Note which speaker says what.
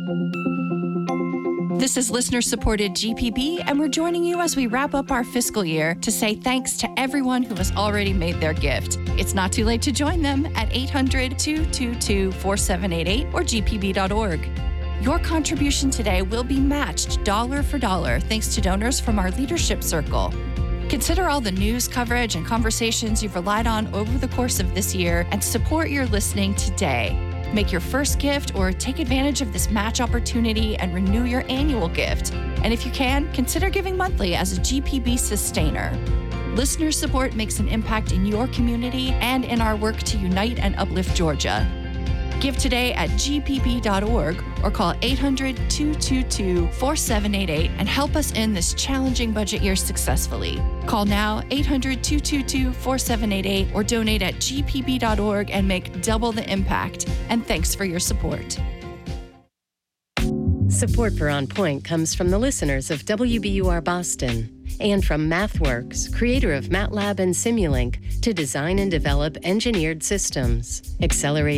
Speaker 1: This is listener-supported GPB, and we're joining you as we wrap up our fiscal year to say thanks to everyone who has already made their gift. It's not too late to join them at 800-222-4788 or gpb.org. Your contribution today will be matched dollar for dollar thanks to donors from our leadership circle. Consider all the news coverage and conversations you've relied on over the course of this year and support your listening today. Make your first gift or take advantage of this match opportunity and renew your annual gift. And if you can, consider giving monthly as a GPB sustainer. Listener support makes an impact in your community and in our work to unite and uplift Georgia. Give today at gpb.org or call 800-222-4788 and help us end this challenging budget year successfully. Call now 800-222-4788 or donate at gpb.org and make double the impact. And thanks for your support.
Speaker 2: Support for On Point comes from the listeners of WBUR Boston and from MathWorks, creator of MATLAB and Simulink, to design and develop engineered systems. Accelerate